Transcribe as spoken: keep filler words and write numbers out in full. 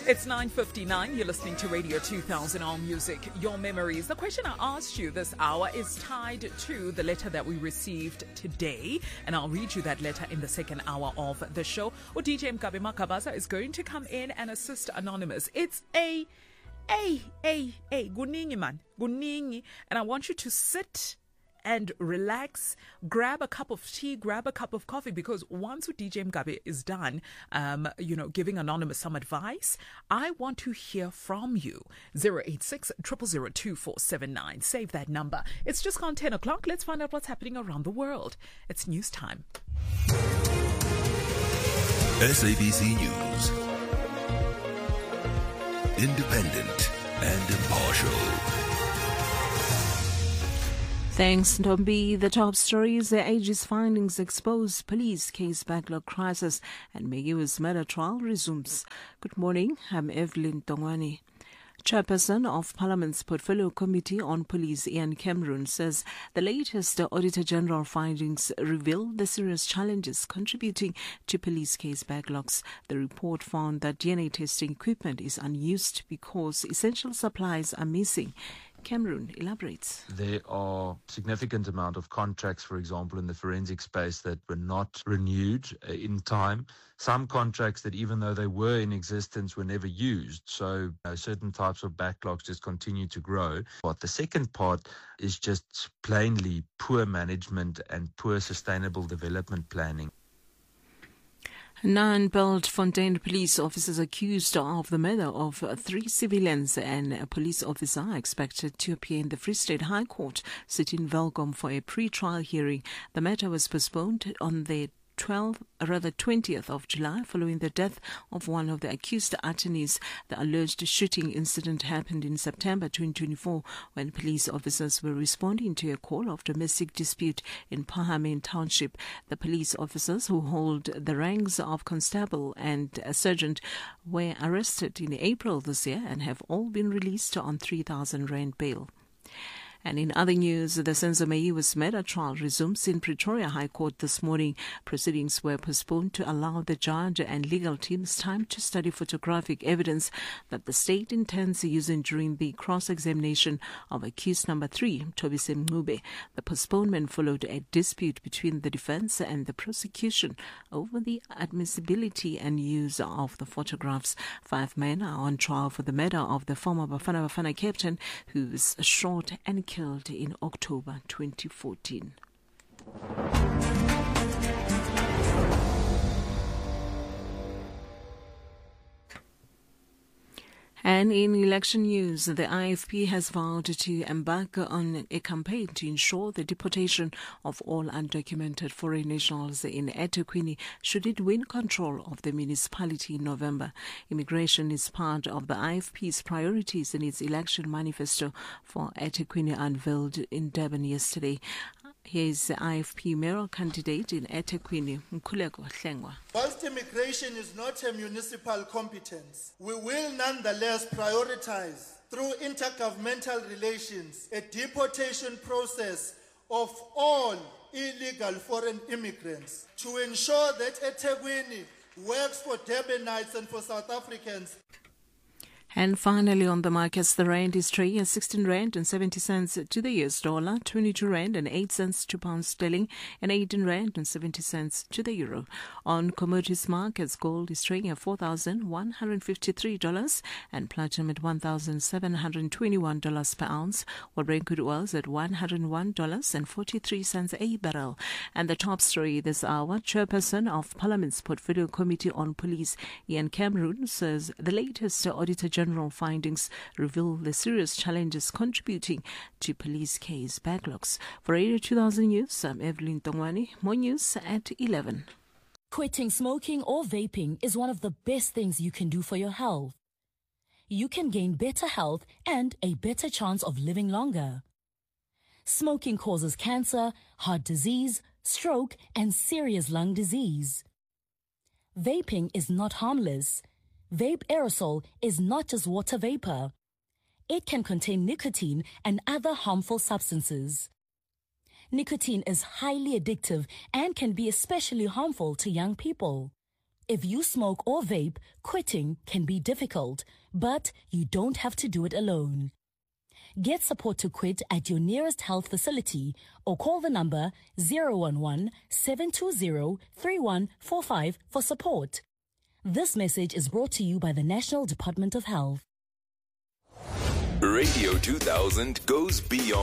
It's nine fifty-nine. You're listening to Radio two thousand All Music, Your Memories. The question I asked you this hour is tied to the letter that we received today, and I'll read you that letter in the second hour of the show. Or D J Mkabe Makabaza is going to come in and assist Anonymous. It's a, a, a, a, guningi man, guningi, and I want you to sit and relax, grab a cup of tea, grab a cup of coffee, because once D J Mkabe is done, um, you know, giving Anonymous some advice, I want to hear from you. zero eight six, zero zero zero, two four seven nine. Save that number. It's just gone ten o'clock. Let's find out what's happening around the world. It's news time. S A B C News. Independent and impartial. Thanks, Ntombi. The top stories: the Aegis findings expose police case backlog crisis, and Megiwa's murder trial resumes. Good morning, I'm Evelyn Tongwani. Chairperson of Parliament's Portfolio Committee on Police, Ian Cameron, says the latest Auditor General findings reveal the serious challenges contributing to police case backlogs. The report found that D N A testing equipment is unused because essential supplies are missing. Cameron elaborates. There are significant amount of contracts, for example, in the forensic space that were not renewed in time. Some contracts that, even though they were in existence, were never used. So you know, certain types of backlogs just continue to grow. But the second part is just plainly poor management and poor sustainable development planning. Nine Beltfontein police officers accused of the murder of three civilians and a police officer are expected to appear in the Free State High Court, sitting Welkom for a pre-trial hearing. The matter was postponed on the twelfth, rather twentieth of July, following the death of one of the accused attorneys. The alleged shooting incident happened in September twenty twenty-four when police officers were responding to a call of domestic dispute in Pahame Township. The police officers, who hold the ranks of constable and sergeant, were arrested in April this year and have all been released on three thousand rand bail. And in other news, the Senzo Meyiwa's murder trial resumes in Pretoria High Court this morning. Proceedings were postponed to allow the judge and legal teams time to study photographic evidence that the state intends using during the cross-examination of accused number three, Thobise Mncube. The postponement followed a dispute between the defense and the prosecution over the admissibility and use of the photographs. Five men are on trial for the murder of the former Bafana Bafana captain, who was shot and killed in October twenty fourteen. And in election news, the I F P has vowed to embark on a campaign to ensure the deportation of all undocumented foreign nationals in eThekwini should it win control of the municipality in November. Immigration is part of the I F P's priorities in its election manifesto for eThekwini unveiled in Durban yesterday. Here is the I F P mayoral candidate in eThekwini, Nkuleko Hlengwa. Whilst immigration is not a municipal competence, we will nonetheless prioritize, through intergovernmental relations, a deportation process of all illegal foreign immigrants to ensure that eThekwini works for Durbanites and for South Africans. And finally, on the markets, the rand is trading at sixteen rand and seventy cents to the U S dollar, twenty-two rand and eight cents to pound sterling, and eighteen rand and seventy cents to the euro. On commodities markets, gold is trading at four thousand one hundred fifty-three dollars and platinum at one thousand seven hundred twenty-one dollars per ounce, while Brent crude oil is at one hundred one dollars and forty-three cents a barrel. And the top story this hour: Chairperson of Parliament's Portfolio Committee on Police, Ian Cameron, says the latest Auditor General General findings reveal the serious challenges contributing to police case backlogs. For Radio two thousand News, I'm Evelyn Tongwani. More news at eleven. Quitting smoking or vaping is one of the best things you can do for your health. You can gain better health and a better chance of living longer. Smoking causes cancer, heart disease, stroke, and serious lung disease. Vaping is not harmless. Vape aerosol is not just water vapor. It can contain nicotine and other harmful substances. Nicotine is highly addictive and can be especially harmful to young people. If you smoke or vape, quitting can be difficult, but you don't have to do it alone. Get support to quit at your nearest health facility or call the number zero one one, seven two zero, three one four five for support. This message is brought to you by the National Department of Health. Radio two thousand goes beyond